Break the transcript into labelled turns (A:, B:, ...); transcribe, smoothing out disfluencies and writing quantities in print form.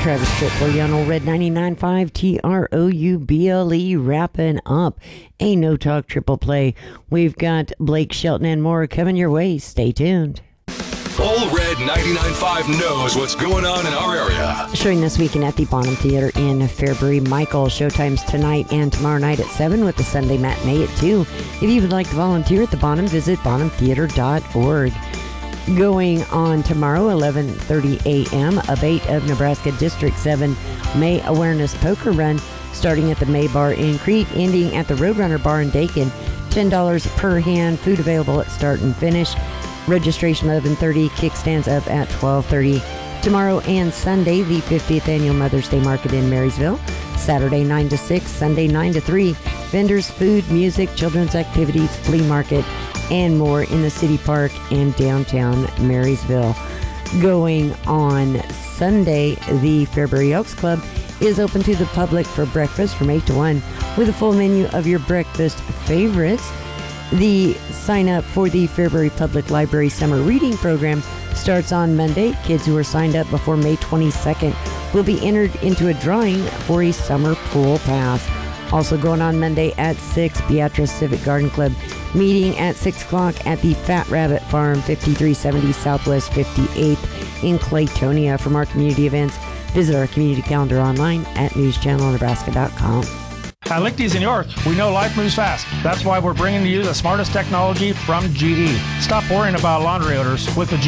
A: Travis Tritt for you on Old Red 99.5 TROUBLE, wrapping up a No Talk Triple Play. We've got Blake Shelton and more coming your way. Stay tuned.
B: Old Red 99.5 knows what's going on in our area.
A: Showing this weekend at the Bonham Theater in Fairbury. Michael, showtimes tonight and tomorrow night at 7 with the Sunday matinee at 2. If you would like to volunteer at the Bonham, visit bonhamtheater.org. Going on tomorrow, 11:30 a.m., a Bait of Nebraska District 7 May Awareness Poker Run, starting at the May Bar in Crete, ending at the Roadrunner Bar in Dakin. $10 per hand, food available at start and finish. Registration 11:30, kickstands up at 12:30. Tomorrow and Sunday, the 50th Annual Mother's Day Market in Marysville. Saturday 9 to 6, Sunday 9 to 3. Vendors, food, music, children's activities, flea market, and more in the City Park and downtown Marysville. Going on Sunday, the Fairbury Elks Club is open to the public for breakfast from 8 to 1 with a full menu of your breakfast favorites. The sign up for the Fairbury Public Library Summer Reading Program starts on Monday. Kids who are signed up before May 22nd will be entered into a drawing for a summer pool pass. Also going on Monday at 6, Beatrice Civic Garden Club meeting at 6 o'clock at the Fat Rabbit Farm, 5370 Southwest 58th in Claytonia. For more community events, visit our community calendar online at newschannelnebraska.com.
C: At Lichty's in York, we know life moves fast. That's why we're bringing to you the smartest technology from GE. Stop worrying about laundry odors with the